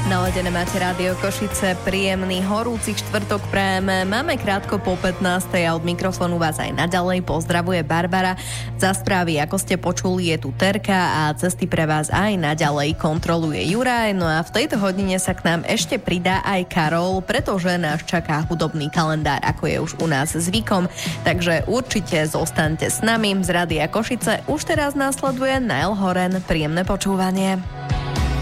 Naladené máte Rádio Košice, príjemný horúci štvrtok prajeme. Máme krátko po 15. a od mikrofónu vás aj naďalej pozdravuje Barbara. Za správy, ako ste počuli, je tu Terka a cesty pre vás aj naďalej kontroluje Juraj. No a v tejto hodine sa k nám ešte pridá aj Karol, pretože nás čaká hudobný kalendár, ako je už u nás zvykom. Takže určite zostaňte s nami. Z Rádia Košice už teraz nasleduje Niall Horan. Príjemné počúvanie.